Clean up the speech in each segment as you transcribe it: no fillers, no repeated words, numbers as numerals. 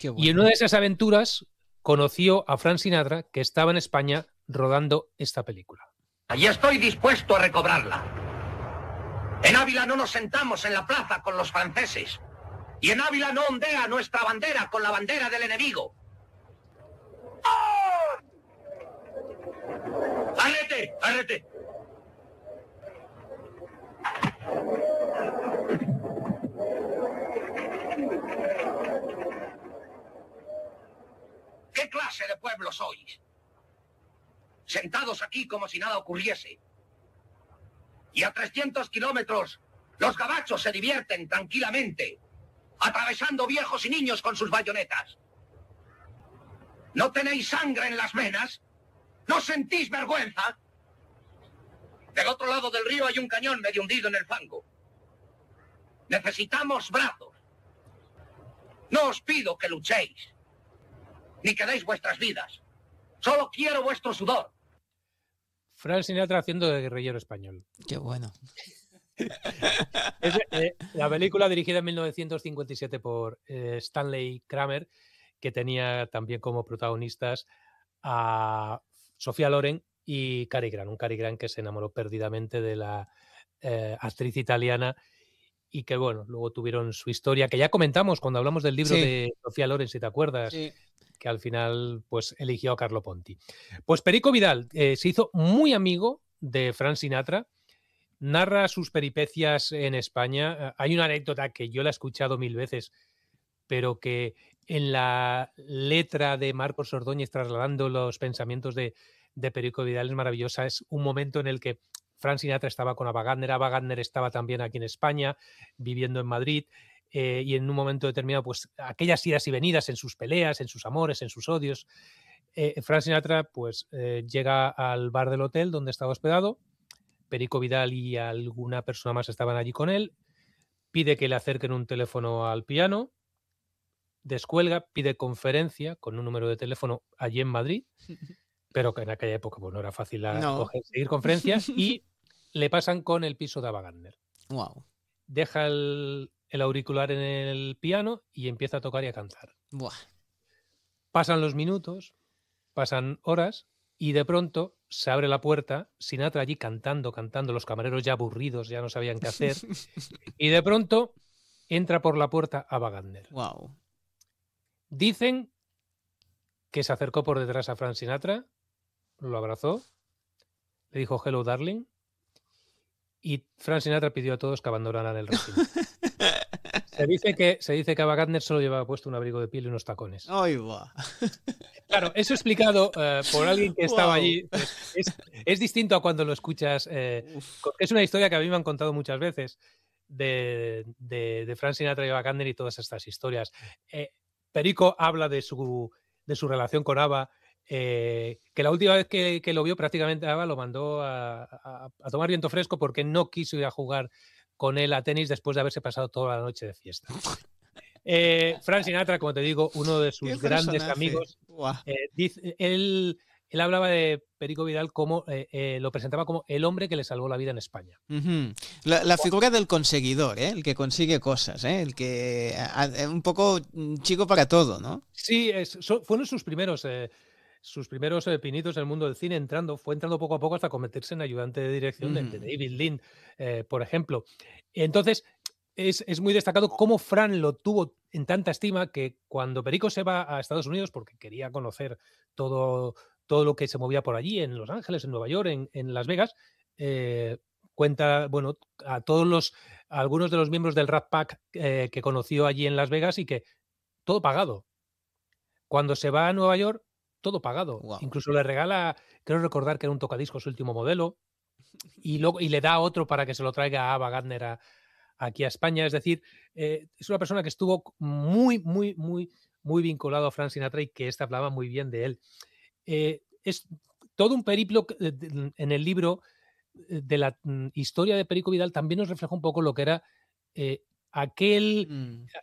Qué Y en bueno. una de esas aventuras conoció a Frank Sinatra, que estaba en España rodando esta película. Y estoy dispuesto a recobrarla. En Ávila no nos sentamos en la plaza con los franceses. Y en Ávila no ondea nuestra bandera con la bandera del enemigo. ¡Oh! ¡Arrete! ¡Arrete! ¿Qué clase de pueblo sois? Sentados aquí como si nada ocurriese. Y a 300 kilómetros, los gabachos se divierten tranquilamente, atravesando viejos y niños con sus bayonetas. ¿No tenéis sangre en las venas? ¿No sentís vergüenza? Del otro lado del río hay un cañón medio hundido en el fango. Necesitamos brazos. No os pido que luchéis, ni que deis vuestras vidas. Solo quiero vuestro sudor. Frank Sinatra haciendo de guerrillero español. Qué bueno. La película dirigida en 1957 por Stanley Kramer, que tenía también como protagonistas a Sofía Loren y Cary Grant, un Cary Grant que se enamoró perdidamente de la actriz italiana y que, bueno, luego tuvieron su historia, que ya comentamos cuando hablamos del libro de Sofía Loren, si te acuerdas, que al final pues eligió a Carlo Ponti. Pues Perico Vidal se hizo muy amigo de Frank Sinatra, narra sus peripecias en España. Hay una anécdota que yo la he escuchado 1000 veces, pero que en la letra de Marcos Ordóñez trasladando los pensamientos de Perico Vidal es maravillosa. Es un momento en el que Frank Sinatra estaba con Ava Gardner estaba también aquí en España, viviendo en Madrid, y en un momento determinado, pues aquellas idas y venidas en sus peleas, en sus amores, en sus odios, Frank Sinatra pues llega al bar del hotel donde estaba hospedado. Perico Vidal y alguna persona más estaban allí con él, pide que le acerquen un teléfono al piano, descuelga, pide conferencia con un número de teléfono allí en Madrid, pero que en aquella época pues, no era fácil seguir conferencias, y le pasan con el piso de Ava Gardner. Wow. Deja el auricular en el piano y empieza a tocar y a cantar. Buah. Pasan los minutos, pasan horas, y de pronto se abre la puerta, Sinatra allí cantando, los camareros ya aburridos, ya no sabían qué hacer, y de pronto entra por la puerta Ava Gardner. Wow. Dicen que se acercó por detrás a Frank Sinatra, lo abrazó, le dijo hello darling, y Frank Sinatra pidió a todos que abandonaran el recinto. Se dice que Ava Gardner solo llevaba puesto un abrigo de piel y unos tacones. ¡Ay, va! Claro, eso explicado por alguien que estaba allí, pues, es distinto a cuando lo escuchas. Es una historia que a mí me han contado muchas veces de Frank Sinatra y Ava Gardner y todas estas historias. Perico habla de su relación con Ava, que la última vez que lo vio prácticamente Ava lo mandó a tomar viento fresco porque no quiso ir a jugar con él a tenis después de haberse pasado toda la noche de fiesta. Frank Sinatra, como te digo, uno de sus grandes amigos, él hablaba de Perico Vidal como lo presentaba como el hombre que le salvó la vida en España. La figura del conseguidor, el que consigue cosas, el que un poco chico para todo, ¿no? Sí, fueron sus primeros pinitos en el mundo del cine, fue entrando poco a poco hasta convertirse en ayudante de dirección de David Lean, por ejemplo. Entonces, es muy destacado cómo Fran lo tuvo en tanta estima que cuando Perico se va a Estados Unidos, porque quería conocer todo lo que se movía por allí, en Los Ángeles, en Nueva York, en Las Vegas, cuenta, bueno, a algunos de los miembros del Rat Pack que conoció allí en Las Vegas y que todo pagado. Cuando se va a Nueva York, todo pagado. Wow. Incluso le regala, creo recordar que era un tocadiscos último modelo, y le da otro para que se lo traiga a Ava Gardner aquí a España. Es decir, es una persona que estuvo muy, muy, muy, muy vinculado a Frank Sinatra y que hablaba muy bien de él. Es todo un periplo en el libro de la historia de Perico Vidal. También nos refleja un poco lo que era aquel...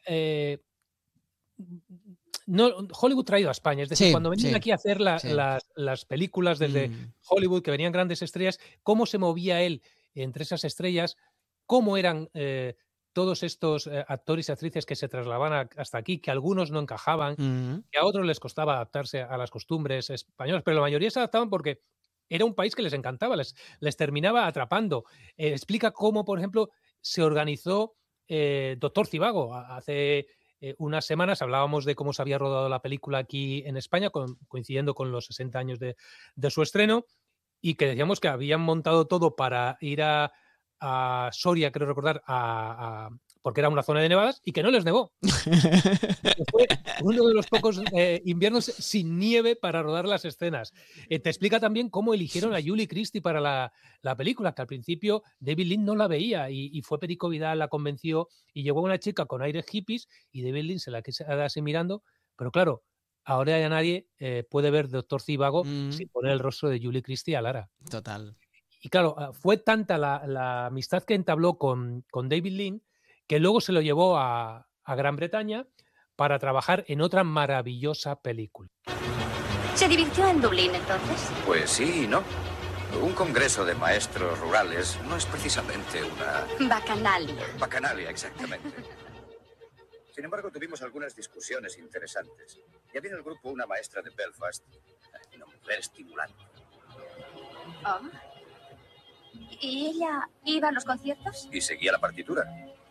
No, Hollywood traído a España, es decir, cuando venían aquí a hacer las películas desde Hollywood, que venían grandes estrellas, cómo se movía él entre esas estrellas, cómo eran todos estos actores y actrices que se trasladaban hasta aquí, que algunos no encajaban, que a otros les costaba adaptarse a las costumbres españolas, pero la mayoría se adaptaban porque era un país que les encantaba, les terminaba atrapando. Explica cómo, por ejemplo, se organizó Doctor Civago. Hace unas semanas hablábamos de cómo se había rodado la película aquí en España, coincidiendo con los 60 años de su estreno, y que decíamos que habían montado todo para ir a Soria, creo recordar, porque era una zona de nevadas, y que no les nevó. Fue uno de los pocos inviernos sin nieve para rodar las escenas. Te explica también cómo eligieron a Julie Christie para la película, que al principio David Lean no la veía, y fue Perico Vidal, la convenció, y llegó una chica con aires hippies, y David Lean se la queda así mirando, pero claro, ahora ya nadie puede ver Doctor Civago sin poner el rostro de Julie Christie a Lara. Total. Y claro, fue tanta la amistad que entabló con David Lean que luego se lo llevó a Gran Bretaña para trabajar en otra maravillosa película. ¿Se divirtió en Dublín entonces? Pues sí y no. Un congreso de maestros rurales no es precisamente una... Bacanalia. Bacanalia, exactamente. Sin embargo, tuvimos algunas discusiones interesantes. Y había en el grupo una maestra de Belfast, una mujer estimulante. Oh. ¿Y ella iba a los conciertos? Y seguía la partitura.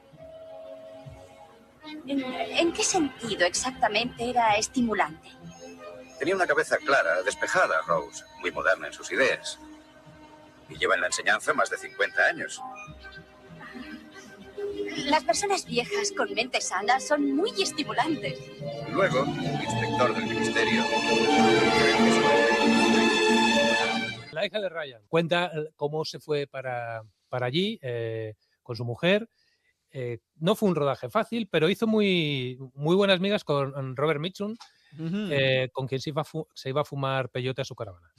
¿En qué sentido exactamente era estimulante? Tenía una cabeza clara, despejada, Rose, muy moderna en sus ideas. Y lleva en la enseñanza más de 50 años. Las personas viejas con mente sana son muy estimulantes. Luego, el inspector del ministerio... La hija de Ryan cuenta cómo se fue para allí con su mujer. No fue un rodaje fácil, pero hizo muy buenas migas con Robert Mitchum, con quien se iba a fumar peyote a su caravana.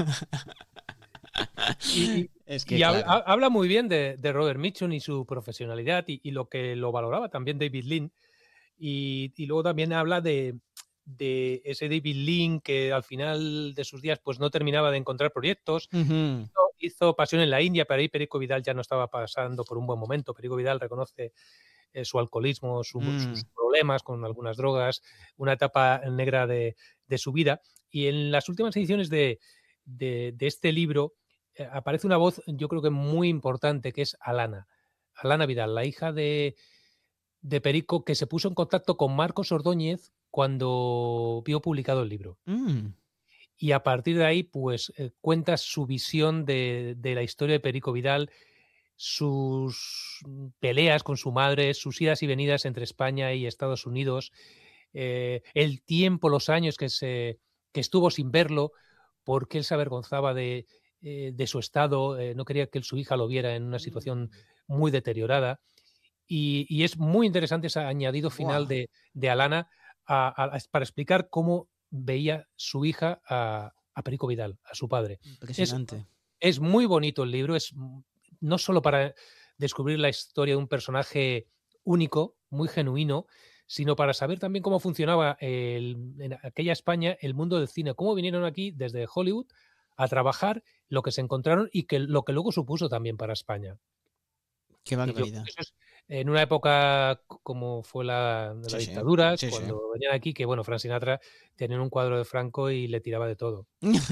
Habla muy bien de Robert Mitchum y su profesionalidad y lo que lo valoraba también David Lean. Y luego también habla de ese David Lean que al final de sus días pues no terminaba de encontrar proyectos. Hizo Pasión en la India, pero ahí Perico Vidal ya no estaba pasando por un buen momento. Perico Vidal reconoce su alcoholismo, sus problemas con algunas drogas, una etapa negra de su vida. Y en las últimas ediciones de este libro aparece una voz, yo creo que muy importante, que es Alana Vidal, la hija de Perico, que se puso en contacto con Marcos Ordóñez cuando vio publicado el libro. Y a partir de ahí, pues cuenta su visión de la historia de Perico Vidal, sus peleas con su madre, sus idas y venidas entre España y Estados Unidos, el tiempo, los años que estuvo sin verlo, porque él se avergonzaba de su estado, no quería que su hija lo viera en una situación muy deteriorada. Y es muy interesante ese añadido final de Alana para explicar cómo veía su hija a Perico Vidal, a su padre. Impresionante. Es muy bonito el libro, es no solo para descubrir la historia de un personaje único, muy genuino, sino para saber también cómo funcionaba en aquella España el mundo del cine, cómo vinieron aquí desde Hollywood a trabajar, lo que se encontraron y lo que luego supuso también para España. Qué barbaridad. En una época como fue la dictadura, cuando venían aquí, que bueno, Frank Sinatra tenía un cuadro de Franco y le tiraba de todo.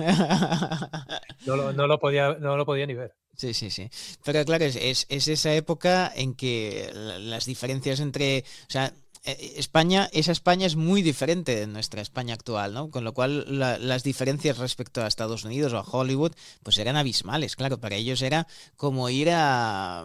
No lo podía ni ver. Sí. Pero claro, es esa época en que las diferencias entre... O sea, esa España es muy diferente de nuestra España actual, ¿no? Con lo cual las diferencias respecto a Estados Unidos o a Hollywood pues eran abismales. Claro, para ellos era como ir a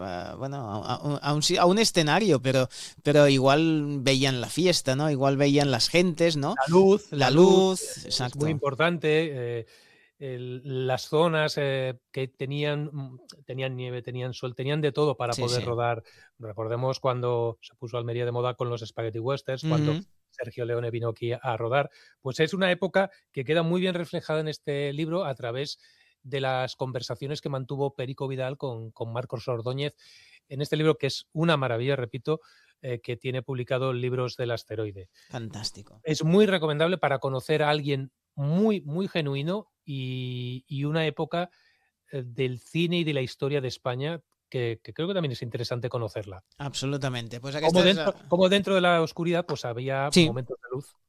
un escenario, pero igual veían la fiesta, ¿no? Igual veían las gentes, ¿no? La luz, exacto. Es muy importante. Las zonas que tenían nieve, tenían sol, tenían de todo para poder rodar. Recordemos cuando se puso Almería de moda con los Spaghetti Westerns, cuando Sergio Leone vino aquí a rodar. Pues es una época que queda muy bien reflejada en este libro a través de las conversaciones que mantuvo Perico Vidal con Marcos Ordóñez en este libro, que es una maravilla, repito, que tiene publicado Libros del Asteroide. Fantástico. Es muy recomendable para conocer a alguien muy, muy genuino y una época del cine y de la historia de España que creo que también es interesante conocerla. Absolutamente. Pues Como dentro de la oscuridad, pues había Sí. momentos de luz.